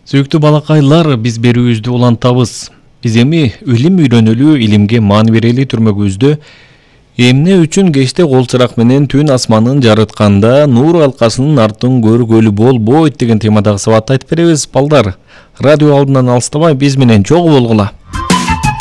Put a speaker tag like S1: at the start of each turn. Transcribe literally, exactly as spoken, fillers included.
S1: Сүйүктүү балакайлар, биз берүүбүздү улантабыз. Биз эми илим үйрөнөлүү, илимге маани берели түрмөгүбүздө эмне үчүн кечте кол чырак менен түн асманын жарытканда нур алкасынын артын көргөлү болбойт деген темадагы сабатты айтып беребиз. Балдар, радио алдынан алыстабай биз менен чогуу болгула.